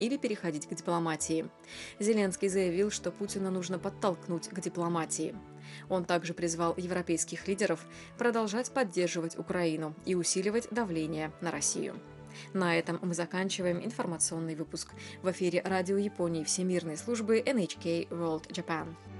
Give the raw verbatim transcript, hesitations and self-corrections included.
или переходить к дипломатии. Зеленский заявил, что Путина нужно подтолкнуть к дипломатии. Он также призвал европейских лидеров продолжать поддерживать Украину и усиливать давление на Россию. На этом мы заканчиваем информационный выпуск. В эфире Радио Японии Всемирной службы эн эйч кей World Japan.